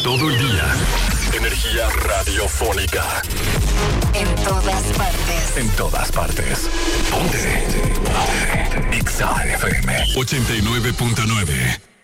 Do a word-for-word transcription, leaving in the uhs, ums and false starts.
todo el día. Energía radiofónica. En todas partes. En todas partes. Ponte. Ponte. Exa F M ochenta y nueve punto nueve.